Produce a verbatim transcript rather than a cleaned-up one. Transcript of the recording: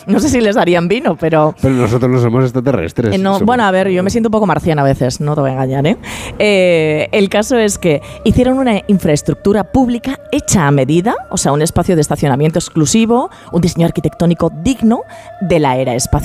No sé si les darían vino, pero... Pero nosotros no somos extraterrestres. Eh, no, somos... Bueno, a ver, yo me siento un poco marciana a veces, no te voy a engañar, ¿eh? ¿eh? El caso es que hicieron una infraestructura pública hecha a medida, o sea, un espacio de estacionamiento exclusivo, un diseño arquitectónico digno de la era espacial.